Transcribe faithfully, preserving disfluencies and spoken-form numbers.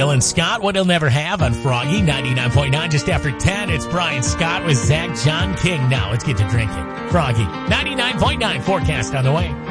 Dylan Scott, What He'll Never Have on Froggy ninety-nine point nine. Just after ten, it's Brian Scott with Zach John King. Now let's get to drinking. Froggy ninety-nine point nine forecast on the way.